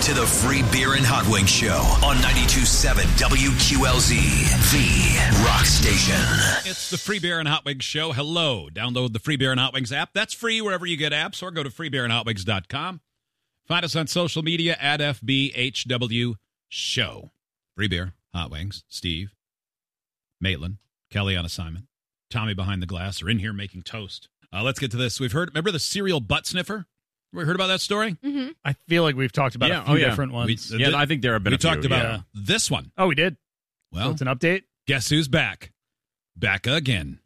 to the Free Beer and Hot Wings Show on 92.7 WQLZ, the rock station. It's the Free Beer and Hot Wings Show. Hello. Download the Free Beer and Hot Wings app. That's free wherever you get apps, or go to freebeerandhotwings.com. Find us on social media at FBHW Show. Free Beer, Hot Wings, Steve, Maitland, Kelly on assignment, Tommy behind the glass are in here making toast. Let's get to this. Remember the serial butt sniffer? We heard about that story? Mm-hmm. I feel like we've talked about a few different ones. I think there have been a few. We talked about this one. Oh, we did? Well, so it's an update? Guess who's back? Back again.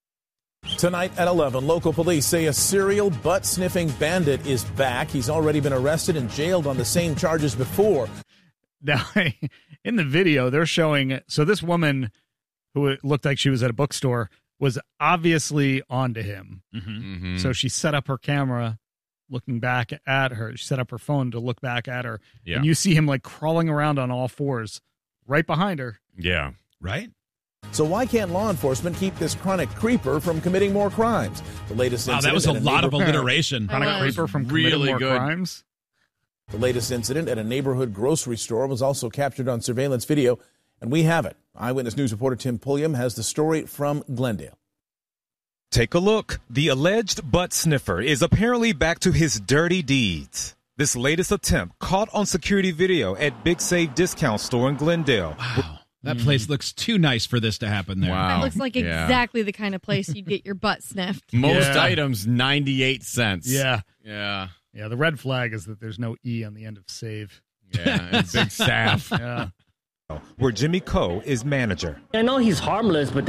Tonight at 11, local police say a serial butt-sniffing bandit is back. He's already been arrested and jailed on the same charges before. Now, in the video, they're showing... So this woman, who it looked like she was at a bookstore, was obviously onto him. Mm-hmm. Mm-hmm. So she set up her camera looking back at her. She set up her phone to look back at her. Yeah. And you see him like crawling around on all fours right behind her. Yeah. Right? So why can't law enforcement keep this chronic creeper from committing more crimes? The latest Wow, incident that was a lot of alliteration. Chronic creeper from committing really more good. crimes? The latest incident at a neighborhood grocery store was also captured on surveillance video, and we have it. Eyewitness News reporter Tim Pulliam has the story from Glendale. Take a look. The alleged butt sniffer is apparently back to his dirty deeds. This latest attempt caught on security video at Big Save Discount Store in Glendale. Wow. That place looks too nice for this to happen there. Wow. That looks like exactly the kind of place you'd get your butt sniffed. Most items, 98 cents. Yeah. Yeah. Yeah, the red flag is that there's no E on the end of save. Yeah, and big staff. Yeah. Where Jimmy Coe is manager. I know he's harmless, but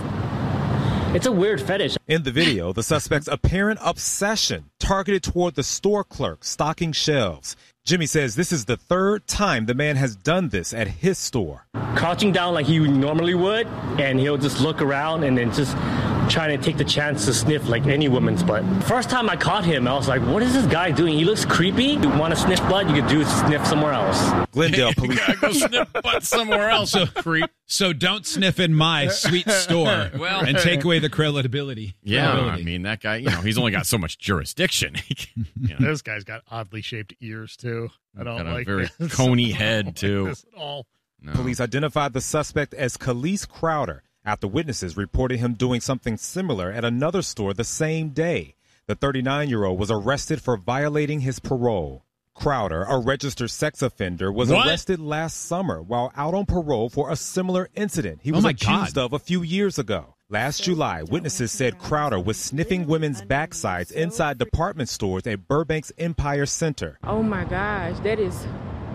it's a weird fetish. In the video, the suspect's apparent obsession targeted toward the store clerk stocking shelves. Jimmy says this is the third time the man has done this at his store. Crouching down like he normally would, and he'll just look around and then just trying to take the chance to sniff like any woman's butt. First time I caught him, I was like, what is this guy doing? He looks creepy. You want to sniff blood, you could do is sniff somewhere else. Glendale police. Go sniff butt somewhere else, creep. So don't sniff in my sweet store and take away the credibility. Yeah, I mean, that guy, he's only got so much jurisdiction. This guy's got oddly shaped ears, too. I don't got like a very this. coney head, too. Like this at all. No. Police identified the suspect as Khalees Crowder after witnesses reported him doing something similar at another store the same day. The 39-year-old was arrested for violating his parole. Crowder, a registered sex offender, was arrested last summer while out on parole for a similar incident he was accused of a few years ago. Last July, witnesses said Crowder was sniffing women's backsides inside department stores at Burbank's Empire Center. Oh my gosh, that is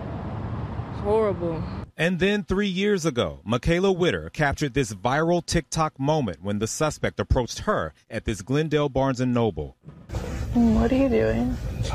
horrible. And then 3 years ago, Michaela Witter captured this viral TikTok moment when the suspect approached her at this Glendale Barnes & Noble. What are you doing?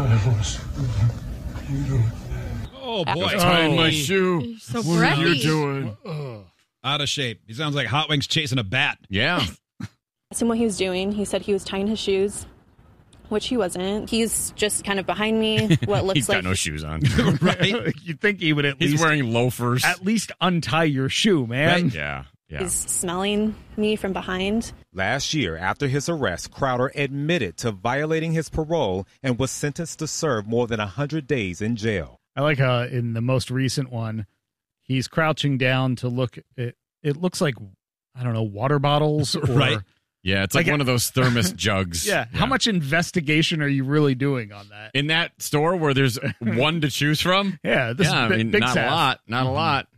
Oh, boy. Tying my shoe. You're so What are you breathy. doing? Out of shape. He sounds like Hot Wings chasing a bat. Yeah. Asked him what he was doing. He said he was tying his shoes, which he wasn't. He's just kind of behind me. What looks He's like got no shoes on. Right? You'd think he would He's wearing loafers. at least untie your shoe, man. Right. Yeah. he's smelling me from behind. Last year, after his arrest, Crowder admitted to violating his parole and was sentenced to serve more than 100 days in jail. I like how in the most recent one, he's crouching down to look at, it looks like, I don't know, water bottles or... Right. Yeah, it's like one of those thermos jugs. Yeah. How much investigation are you really doing on that? In that store where there's one to choose from? Yeah, this is I mean, big not staff. a lot. Not a lot.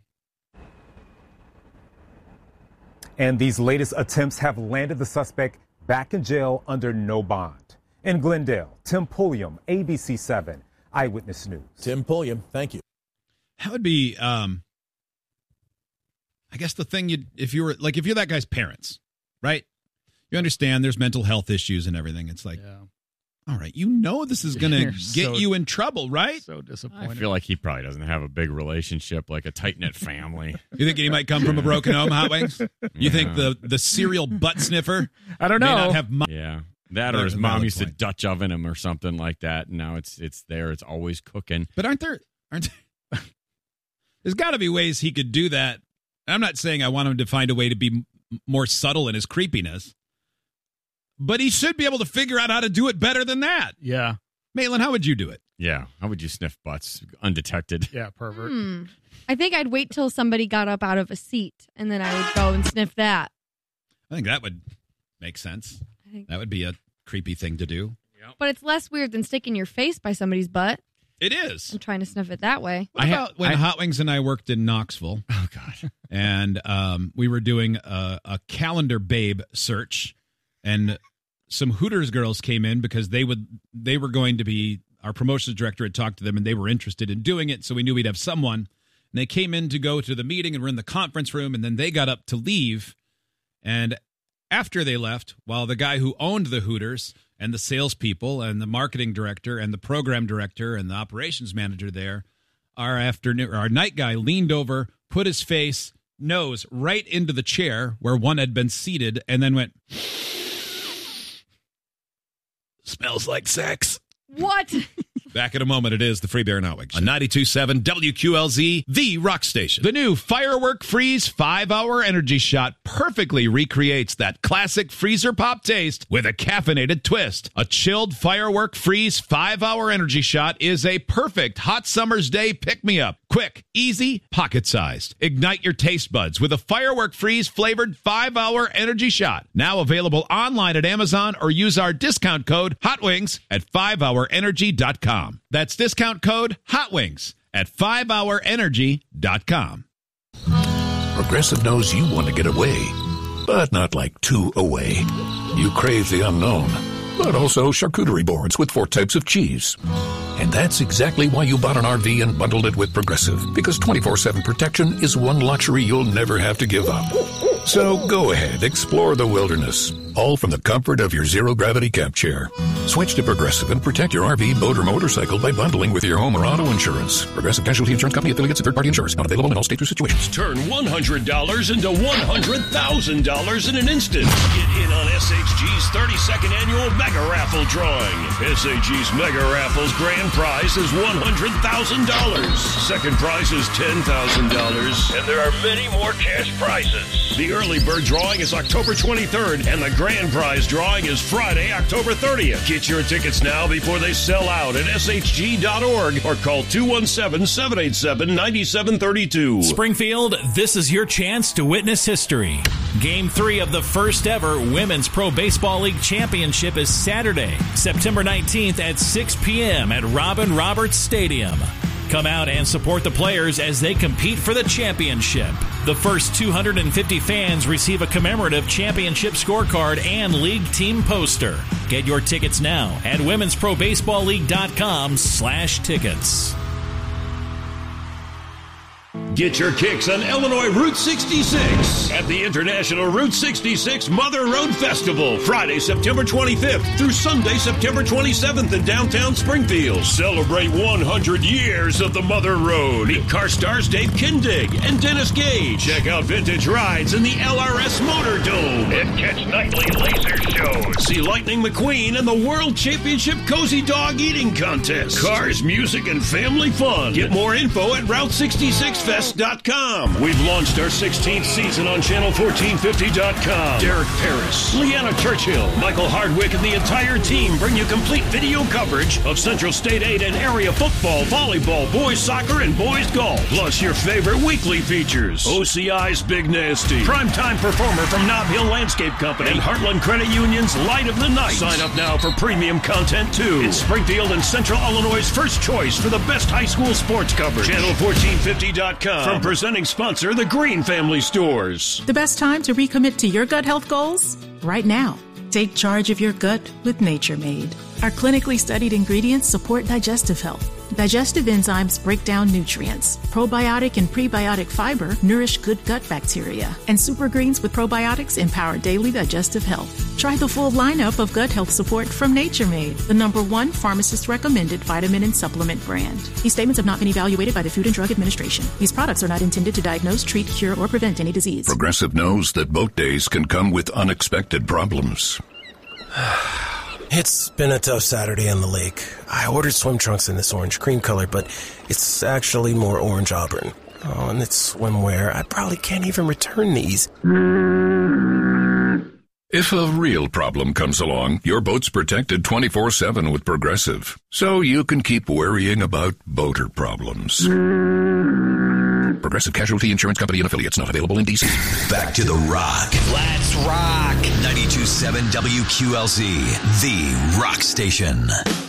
And these latest attempts have landed the suspect back in jail under no bond. In Glendale, Tim Pulliam, ABC 7, Eyewitness News. Tim Pulliam, thank you. That would be, I guess the thing if you're that guy's parents, right? You understand there's mental health issues and everything. It's like, all right, this is going to get you in trouble, right? So disappointed. I feel like he probably doesn't have a big relationship, like a tight-knit family. You think he might come from a broken home, Hot Wings? You think the serial butt sniffer? I don't know. May not have Yeah. That or That's his a mom valid used to point. Dutch oven him or something like that. And now it's there. It's always cooking. But aren't there there's got to be ways he could do that. I'm not saying I want him to find a way to be more subtle in his creepiness, but he should be able to figure out how to do it better than that. Yeah. Maitland, how would you do it? Yeah. How would you sniff butts undetected? Yeah, pervert. I think I'd wait till somebody got up out of a seat, and then I would go and sniff that. I think that would make sense. That would be a creepy thing to do. But it's less weird than sticking your face by somebody's butt. It is. And trying to sniff it that way. What about when Hot Wings and I worked in Knoxville? Oh, God. And we were doing a calendar babe search, and some Hooters girls came in because they were going to be, our promotions director had talked to them, and they were interested in doing it, so we knew we'd have someone. And they came in to go to the meeting, and we're in the conference room, and then they got up to leave. And after they left, while the guy who owned the Hooters and the salespeople and the marketing director and the program director and the operations manager there, our night guy leaned over, put his nose right into the chair where one had been seated, and then went, "Smells like sex." What? Back in a moment, it is the Free Beer and Hot Wings on 92.7 WQLZ, the rock station. The new Firework Freeze 5-Hour Energy Shot perfectly recreates that classic freezer pop taste with a caffeinated twist. A chilled Firework Freeze 5-Hour Energy Shot is a perfect hot summer's day pick-me-up. Quick, easy, pocket-sized. Ignite your taste buds with a Firework Freeze flavored 5-Hour Energy Shot. Now available online at Amazon, or use our discount code HOTWINGS at 5hourenergy.com. That's discount code HOTWINGS at 5hourenergy.com. Progressive knows you want to get away, but not like too away. You crave the unknown, but also charcuterie boards with 4 types of cheese. And that's exactly why you bought an RV and bundled it with Progressive, because 24/7 protection is one luxury you'll never have to give up. So go ahead, explore the wilderness, all from the comfort of your zero-gravity camp chair. Switch to Progressive and protect your RV, boat, or motorcycle by bundling with your home or auto insurance. Progressive Casualty Insurance Company, affiliates, and third-party insurers. Not available in all states or situations. Turn $100 into $100,000 in an instant. Get in on SHG's 32nd annual Mega Raffle drawing. SHG's Mega Raffle's grand prize is $100,000. Second prize is $10,000. And there are many more cash prizes. The early bird drawing is October 23rd, and the grand prize drawing is Friday, October 30th. Get your tickets now before they sell out at shg.org or call 217-787-9732. Springfield, this is your chance to witness history. Game 3 of the first ever Women's Pro Baseball League Championship is Saturday, September 19th at 6 p.m. at Robin Roberts Stadium. Come out and support the players as they compete for the championship. The first 250 fans receive a commemorative championship scorecard and league team poster. Get your tickets now at womensprobaseballleague.com/tickets. Get your kicks on Illinois Route 66 at the International Route 66 Mother Road Festival, Friday, September 25th through Sunday, September 27th in downtown Springfield. Celebrate 100 years of the Mother Road. Meet car stars Dave Kindig and Dennis Gage. Check out vintage rides in the LRS Motor Dome and catch nightly laser shows. See Lightning McQueen and the World Championship Cozy Dog Eating Contest. Cars, music, and family fun. Get more info at Route66Fest.com. We've launched our 16th season on Channel 1450.com. Derek Paris, Leanna Churchill, Michael Hardwick, and the entire team bring you complete video coverage of Central State 8 and area football, volleyball, boys soccer, and boys golf. Plus your favorite weekly features. OCI's Big Nasty, primetime performer from Nob Hill Landscape Company, and Heartland Credit Union's Light of the Night. Sign up now for premium content too. It's Springfield and Central Illinois' first choice for the best high school sports coverage. Channel 1450.com. From presenting sponsor, the Green Family Stores. The best time to recommit to your gut health goals? Right now. Take charge of your gut with Nature Made. Our clinically studied ingredients support digestive health. Digestive enzymes break down nutrients. Probiotic and prebiotic fiber nourish good gut bacteria. And super greens with probiotics empower daily digestive health. Try the full lineup of gut health support from Nature Made, the #1 pharmacist-recommended vitamin and supplement brand. These statements have not been evaluated by the Food and Drug Administration. These products are not intended to diagnose, treat, cure, or prevent any disease. Progressive knows that boat days can come with unexpected problems. It's been a tough Saturday on the lake. I ordered swim trunks in this orange cream color, but it's actually more orange auburn. Oh, and it's swimwear. I probably can't even return these. If a real problem comes along, your boat's protected 24/7 with Progressive, so you can keep worrying about boater problems. Progressive Casualty Insurance Company and Affiliates, not available in D.C. Back to The Rock. Let's rock. 92.7 WQLZ, the rock station.